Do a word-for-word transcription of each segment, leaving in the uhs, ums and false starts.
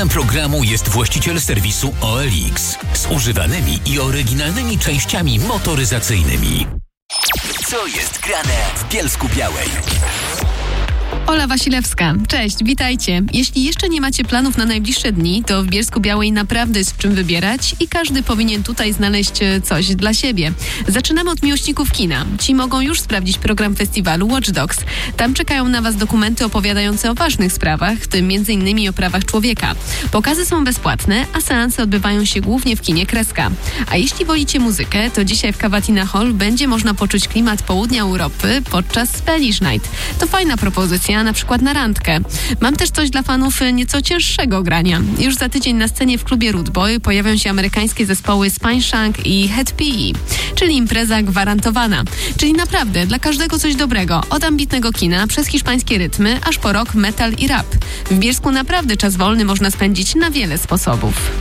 Programu jest właściciel serwisu O L X z używanymi i oryginalnymi częściami motoryzacyjnymi. Co jest grane w Bielsku-Białej? Ola Wasilewska. Cześć, witajcie. Jeśli jeszcze nie macie planów na najbliższe dni, to w Bielsku-Białej naprawdę jest w czym wybierać i każdy powinien tutaj znaleźć coś dla siebie. Zaczynamy od miłośników kina. Ci mogą już sprawdzić program festiwalu Watch Dogs. Tam czekają na Was dokumenty opowiadające o ważnych sprawach, w tym między innymi o prawach człowieka. Pokazy są bezpłatne, a seanse odbywają się głównie w kinie Kreska. A jeśli wolicie muzykę, to dzisiaj w Cavatina Hall będzie można poczuć klimat południa Europy podczas Spanish Night. To fajna propozycja, na przykład na randkę. Mam też coś dla fanów nieco cięższego grania. Już za tydzień na scenie w klubie Root Boy pojawią się amerykańskie zespoły Spineshank i Head P E, czyli impreza gwarantowana. Czyli naprawdę dla każdego coś dobrego. Od ambitnego kina, przez hiszpańskie rytmy, aż po rock, metal i rap. W Bielsku naprawdę czas wolny można spędzić na wiele sposobów.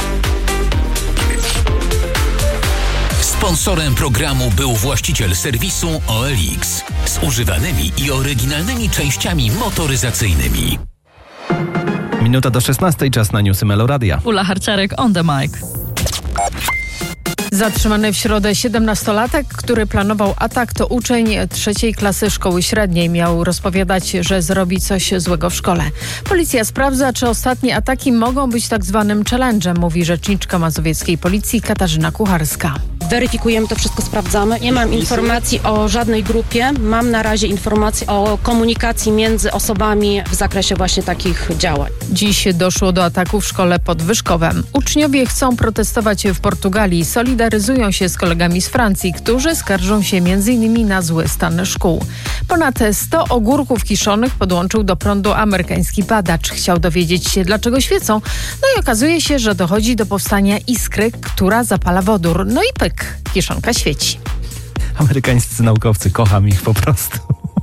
Sponsorem programu był właściciel serwisu O L X z używanymi i oryginalnymi częściami motoryzacyjnymi. Minuta do szesnastej, czas na newsy Meloradia. Ula Harciarek on the mic. Zatrzymany w środę siedemnastolatek, który planował atak, to uczeń trzeciej klasy szkoły średniej. Miał rozpowiadać, że zrobi coś złego w szkole. Policja sprawdza, czy ostatnie ataki mogą być tak zwanym challenge'em, mówi rzeczniczka mazowieckiej policji Katarzyna Kucharska. Weryfikujemy to wszystko, sprawdzamy. Nie mam informacji o żadnej grupie. Mam na razie informacje o komunikacji między osobami w zakresie właśnie takich działań. Dziś doszło do ataku w szkole pod Wyszkowem. Uczniowie chcą protestować w Portugalii. Solidaryzują się z kolegami z Francji, którzy skarżą się między innymi na zły stan szkół. Ponad sto ogórków kiszonych podłączył do prądu amerykański badacz. Chciał dowiedzieć się, dlaczego świecą. No i okazuje się, że dochodzi do powstania iskry, która zapala wodór. No i pyk. Kiszonka świeci. Amerykańscy naukowcy, kocham ich po prostu.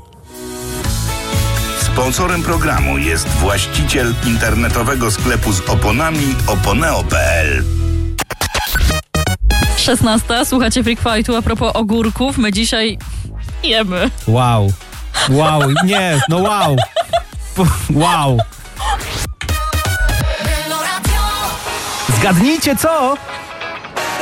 Sponsorem programu jest właściciel internetowego sklepu z oponami oponeo kropka p l. szesnasta. Słuchacie Freak Fightu. A propos ogórków, my dzisiaj jemy. Wow. Wow. Nie, no wow. Wow. Zgadnijcie co?